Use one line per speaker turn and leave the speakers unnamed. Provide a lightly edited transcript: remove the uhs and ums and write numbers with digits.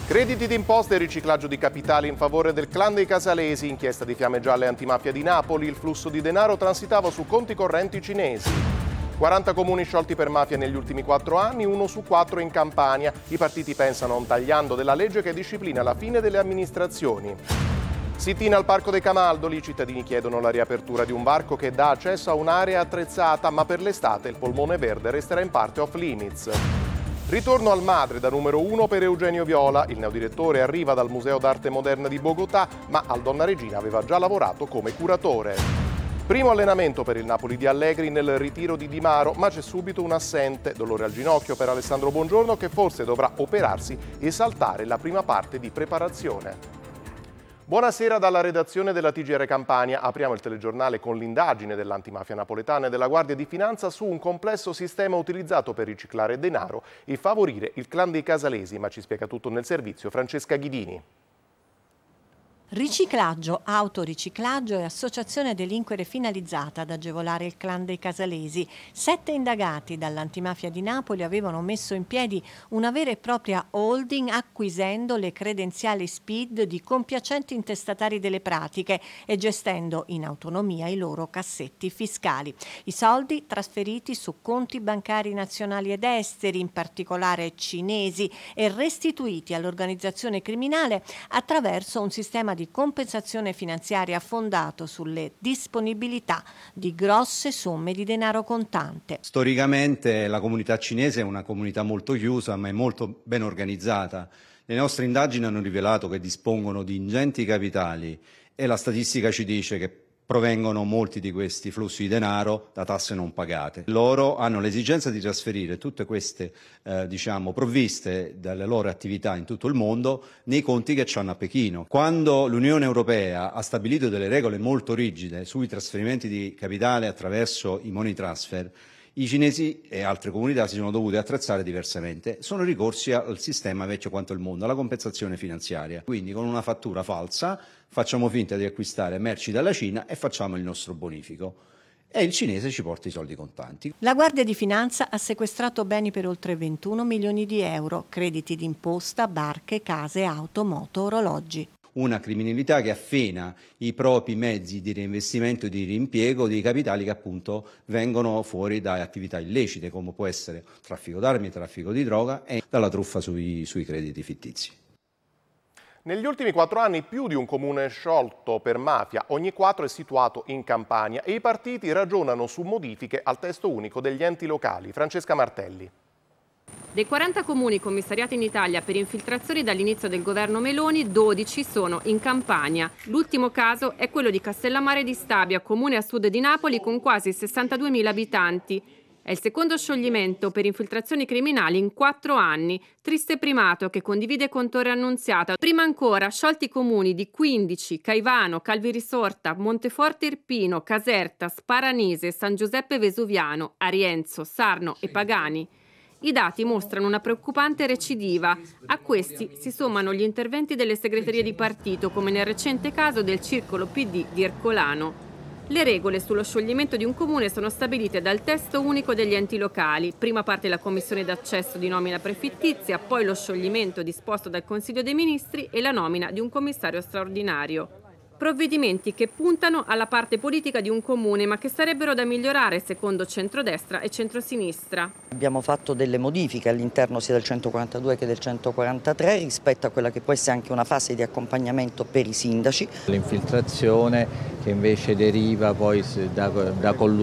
Crediti d'imposta e riciclaggio di capitali in favore del clan dei Casalesi, inchiesta di Fiamme Gialle e Antimafia di Napoli, il flusso di denaro transitava su conti correnti cinesi. 40 comuni sciolti per mafia negli ultimi 4 anni, 1 su 4 in Campania. I partiti pensano a un tagliando della legge che disciplina la fine delle amministrazioni. Sit-in al Parco dei Camaldoli, i cittadini chiedono la riapertura di un varco che dà accesso a un'area attrezzata, ma per l'estate il polmone verde resterà in parte off limits. Ritorno al Madre da numero 1 per Eugenio Viola. Il neodirettore arriva dal Museo d'Arte Moderna di Bogotà, ma al Donna Regina aveva già lavorato come curatore. Primo allenamento per il Napoli di Allegri nel ritiro di Di Maro, ma c'è subito un assente. Dolore al ginocchio per Alessandro Bongiorno, che forse dovrà operarsi e saltare la prima parte di preparazione. Buonasera dalla redazione della TGR Campania. Apriamo il telegiornale con l'indagine dell'antimafia napoletana e della Guardia di Finanza su un complesso sistema utilizzato per riciclare denaro e favorire il clan dei Casalesi, ma ci spiega tutto nel servizio Francesca Ghidini.
Riciclaggio, autoriciclaggio e associazione delinquere finalizzata ad agevolare il clan dei Casalesi. 7 indagati dall'antimafia di Napoli avevano messo in piedi una vera e propria holding acquisendo le credenziali SPID di compiacenti intestatari delle pratiche e gestendo in autonomia i loro cassetti fiscali. I soldi trasferiti su conti bancari nazionali ed esteri, in particolare cinesi, e restituiti all'organizzazione criminale attraverso un sistema di compensazione finanziaria fondato sulle disponibilità di grosse somme di denaro contante.
Storicamente la comunità cinese è una comunità molto chiusa, ma è molto ben organizzata. Le nostre indagini hanno rivelato che dispongono di ingenti capitali e la statistica ci dice che provengono molti di questi flussi di denaro da tasse non pagate. Loro hanno l'esigenza di trasferire tutte queste provviste dalle loro attività in tutto il mondo nei conti che hanno a Pechino. Quando l'Unione Europea ha stabilito delle regole molto rigide sui trasferimenti di capitale attraverso i money transfer, i cinesi e altre comunità si sono dovute attrezzare diversamente. Sono ricorsi al sistema vecchio quanto il mondo, alla compensazione finanziaria. Quindi con una fattura falsa facciamo finta di acquistare merci dalla Cina e facciamo il nostro bonifico. E il cinese ci porta i soldi contanti.
La Guardia di Finanza ha sequestrato beni per oltre 21 milioni di euro, crediti d'imposta, barche, case, auto, moto, orologi.
Una criminalità che affena i propri mezzi di reinvestimento e di riimpiego dei capitali che appunto vengono fuori da attività illecite, come può essere traffico d'armi, traffico di droga e dalla truffa sui crediti fittizi.
Negli ultimi 4 anni più di un comune sciolto per mafia ogni 4 è situato in Campania e i partiti ragionano su modifiche al testo unico degli enti locali. Francesca Martelli.
Dei 40 comuni commissariati in Italia per infiltrazioni dall'inizio del governo Meloni, 12 sono in Campania. L'ultimo caso è quello di Castellammare di Stabia, comune a sud di Napoli con quasi 62.000 abitanti. È il secondo scioglimento per infiltrazioni criminali in 4 anni. Triste primato che condivide con Torre Annunziata. Prima ancora sciolti i comuni di Quindici, Caivano, Calvi Risorta, Monteforte Irpino, Caserta, Sparanese, San Giuseppe Vesuviano, Arienzo, Sarno e Pagani. I dati mostrano una preoccupante recidiva. A questi si sommano gli interventi delle segreterie di partito, come nel recente caso del circolo PD di Ercolano. Le regole sullo scioglimento di un comune sono stabilite dal testo unico degli enti locali. Prima parte la commissione d'accesso di nomina prefittizia, poi lo scioglimento disposto dal Consiglio dei Ministri e la nomina di un commissario straordinario. Provvedimenti che puntano alla parte politica di un comune, ma che sarebbero da migliorare secondo centrodestra e centrosinistra.
Abbiamo fatto delle modifiche all'interno sia del 142 che del 143 rispetto a quella che può essere anche una fase di accompagnamento per i sindaci.
L'infiltrazione che invece deriva poi da collusione